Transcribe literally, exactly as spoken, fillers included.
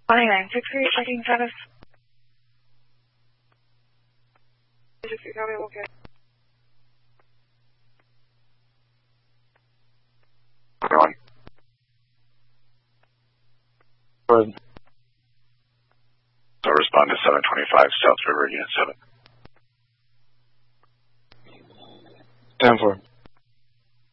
twenty-nine six three, checking status. six three, copy, okay. One. Good. So respond to seven twenty-five South River, Unit seven. ten four.